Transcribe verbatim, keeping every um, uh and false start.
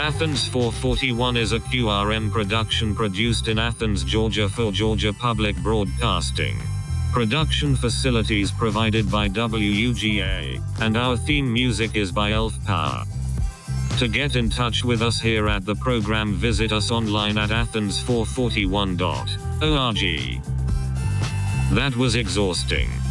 Athens four forty-one is a Q R M production produced in Athens, Georgia for Georgia Public Broadcasting. Production facilities provided by W U G A, and our theme music is by Elf Power. To get in touch with us here at the program, visit us online at athens four forty-one dot org. That was exhausting.